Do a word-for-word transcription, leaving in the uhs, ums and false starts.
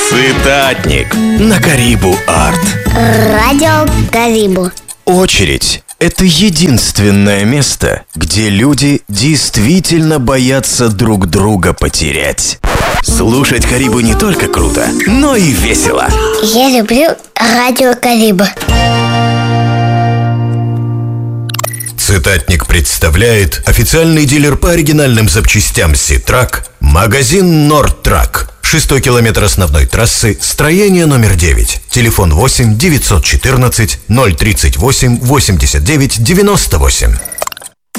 Цитатник на Карибу Арт. Радио Карибу. Очередь – это единственное место, где люди действительно боятся друг друга потерять. Слушать Карибу не только круто, но и весело. Я люблю радио Карибу. Цитатник представляет официальный дилер по оригинальным запчастям Ситрак, магазин Нордтрак. Шестой километр основной трассы, строение номер девять. Телефон восемь девятьсот четырнадцать ноль тридцать восемь восемьдесят девять девяносто восемь.